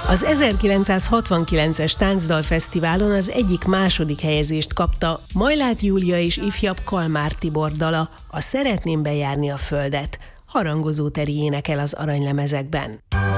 Az 1969-es Táncdalfesztiválon az egyik második helyezést kapta Majlát Júlia és ifjabb Kalmár Tibor dala, a Szeretném bejárni a földet. Harangozó Teri énekel az aranylemezekben.